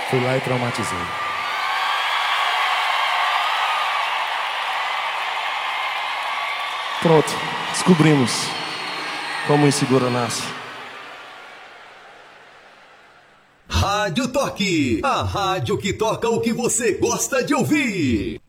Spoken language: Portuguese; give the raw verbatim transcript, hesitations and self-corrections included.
Fui lá e traumatizei. Pronto, descobrimos como o inseguro nasce. Rádio Toque, a rádio que toca o que você gosta de ouvir.